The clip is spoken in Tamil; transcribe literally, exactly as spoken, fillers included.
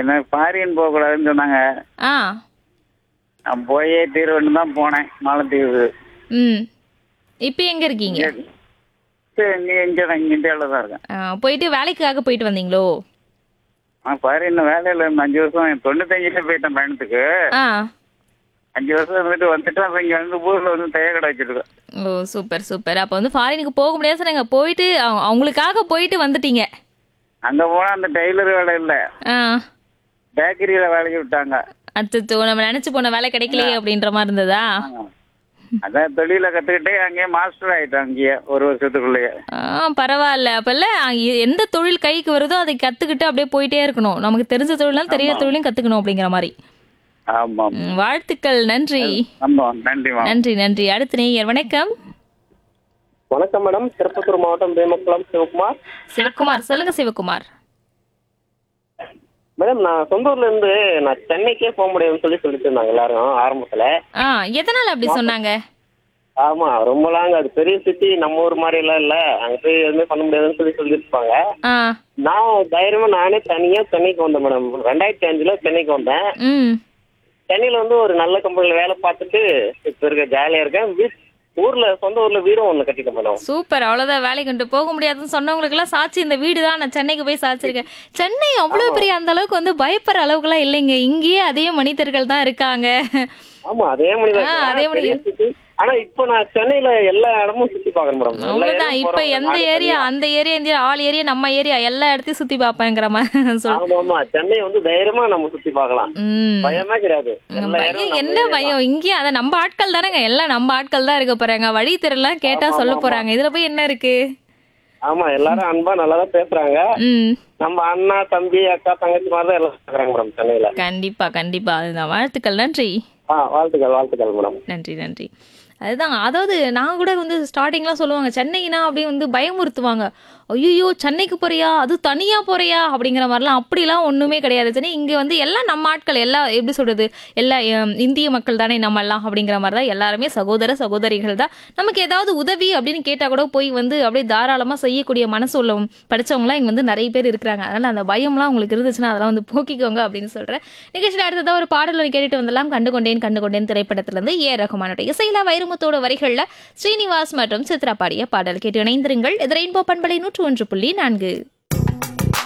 என்ன ஃபாரின் போகக்கூடாதுன்னு சொன்னாங்க. ஆ. நான் போயே தீர்வுன்னு தான் போனேன் மாலத்தீவு. ம். இப்போ எங்க இருக்கீங்க? சரி, நீ இங்கே தான் இங்கே இந்தியாவில் தான் இருக்கேன். ஆ, போயிட்டு வேலைக்காக போயிட்டு வந்தீங்களோ? நான் ஃபாரின் வேலையில் இருந்த அஞ்சு வருஷம் தொண்ணூத்தஞ்சுல போயிட்டேன் பயணத்துக்கு. ஆ. அஞ்சு வருஷம் இருந்துட்டு வந்துட்டு அப்புறம் இங்கே வந்து ஊரில் வந்து தைய கடை வச்சிருக்கேன். ஓ சூப்பர் சூப்பர். அப்போ வந்து ஃபாரினுக்கு போக முடியாது சொன்னாங்க, போயிட்டு அவங்க- அவங்களுக்காக போயிட்டு வந்துட்டீங்க. அங்கே போனால் அந்த டெய்லர் வேலை இல்லை, ஆ. பேக்கரியில் வேலைக்கு விட்டாங்க. அச்சோ, நம்ம நினைச்சு போன வேலை கிடைக்கலையே அப்படின்ற மாதிரி இருந்ததா? அதான் தொழிலை கற்றுக்கிட்டே அங்கேயே மாஸ்டர் ஆகிட்டேன் அங்கேயே ஒரு வருஷத்துக்குள்ளேயே. ஆ, பரவாயில்ல. அப்பல்ல எந்த தொழில் கைக்கு வருதோ அதை கத்துக்கிட்டு அப்படியே போயிட்டே இருக்கணும். நமக்கு தெரிஞ்ச தொழிலும் தெரியாத தொழிலும் கத்துக்கணும் அப்படிங்கிற மாதிரி. ஆமாம். ம், வாழ்த்துக்கள். நன்றி ஆமாம், நன்றிமா. நன்றி நன்றி. அடுத்த நேயர் வணக்கம். வணக்கம் மேடம், திருப்பத்தூர் மாவட்டம் வேமக்குளம் சிவகுமார். சிவகுமார் சொல்லுங்க சிவகுமார். மேடம், நான் சொந்த ஊர்ல இருந்து நான் சென்னைக்கே போக முடியும்னு சொல்லி சொல்லிட்டு இருந்தாங்க எல்லாரும் ஆரம்பத்துல. ஆ, எதனால அப்படி சொன்னாங்க? ஆமா, ரொம்ப லாங், அது பெரிய சிட்டி, நம்ம ஊர் மாதிரி எல்லாம் இல்ல, அங்க போய் எதுவுமே பண்ண முடியாதுன்னு சொல்லி சொல்லியிருப்பாங்க. ஆ. நான் தைரியமா நானே தனியா சென்னைக்கு வந்தேன் மேடம். ரெண்டாயிரத்தி அஞ்சுல சென்னைக்கு வந்தேன். ம். சென்னையில வந்து ஒரு நல்ல கம்பெனில வேலை பார்த்துட்டு இப்ப இருக்க ஜாலியா இருக்கேன். வீட் ஊர்ல சொந்த ஊர்ல வீடும் ஒண்ணு கட்டிட்டேன் மேடம். சூப்பர். அவ்வளவுதான், வேலைக்கு கொண்டு போக முடியாதுன்னு சொன்னவங்களுக்கு எல்லாம் சாட்சி இந்த வீடு தான். நான் சென்னைக்கு போய் சாச்சிருக்கேன். சென்னை அவ்வளவு பெரிய அந்த அளவுக்கு வந்து பயப்படுற அளவுக்கு எல்லாம் இல்லைங்க. இங்கேயே அதே மனிதர்கள் தான் இருக்காங்க. ஆமா, அதே ஆ, மனிதன் அதே மனிதன். city. ஆனா இப்ப நான் சென்னையில எல்லா இடமும் சுத்தி பாக்குறேன் மேடம். எல்லா அவ்வளவுதான். இடமும் இப்ப போறேன். எந்த ஏரியா அந்த ஏரியா இந்த ஆல் ஏரியா நம்ம ஏரியா எல்லா இடத்தையும் சுத்தி பாப்பேங்கிற மாதிரி சொல். ஆமா ஆமா, சென்னை வந்து தைரியமா நம்ம சுத்தி பார்க்கலாம், ம். பயமே கிடையாது. எல்லா பையன் இடமும் என்ன நம்ம பயம்? இங்கேயும் அத நம்ம ஆட்கள் தானேங்க, எல்லாம் நம்ம ஆட்கள் தான் இருக்க போறாங்க. வழி தெரியலாம் கேட்டா ஆமா, சொல்ல ஆமா. போறாங்க. இதுல போய் என்ன இருக்கு? ஆமா, எல்லாரும் அன்பா நல்லா தான் பேசுறாங்க. ம். நம்ம அண்ணா தம்பி அக்கா தங்கச்சி மாதிரி தான் எல்லாம் பேசுறாங்க மேடம் சென்னையில. கண்டிப்பா கண்டிப்பா. அதுதான். வாழ்த்துக்கள். நன்றி ஆ, வாழ்த்துக்கள் வாழ்த்துக்கள் மேடம். நன்றி நன்றி. அதுதான், அதாவது நான் கூட வந்து ஸ்டார்டிங்லாம் சொல்லுவாங்க சென்னைனா அப்படியே வந்து பயமுறுத்துவாங்க. ஐயோ சென்னைக்கு போறியா, அது தனியா போறியா அப்படிங்கிற மாதிரிலாம். அப்படிலாம் ஒண்ணுமே கிடையாது. சென்னை இங்க வந்து எல்லாம் நம்ம ஆட்கள், எல்லாம் எப்படி சொல்றது, எல்லா ஹம், இந்திய மக்கள் தானே நம்ம எல்லாம் அப்படிங்கிற மாதிரி தான். எல்லாருமே சகோதர சகோதரிகள் தான். நமக்கு ஏதாவது உதவி அப்படின்னு கேட்டா கூட போய் வந்து அப்படியே தாராளமா செய்யக்கூடிய மனசு உள்ள படிச்சவங்களாம் இங்க வந்து நிறைய பேர் இருக்கிறாங்க. அதனால அந்த பயம்லாம் உங்களுக்கு இருந்துச்சுன்னா அதெல்லாம் வந்து போக்கிக்கோங்க அப்படின்னு சொல்றேன். நிகழ்ச்சியில் அடுத்ததா ஒரு பாடல் ஒன்று கேட்டுட்டு வந்துடலாம். கண்டுகொண்டேன் கண்டுகொண்டேன் திரைப்படத்துல இருந்து ஏ ரகுமானுடைய இசையில வைரமுத்தோட வரிகள்ல ஸ்ரீனிவாஸ் மற்றும் சித்ரா பாடிய பாடல் கேட்டு இணைந்திருங்கள். இது ரெயின்போ பண்பலை நூற்று ஒன்று புள்ளி நான்கு.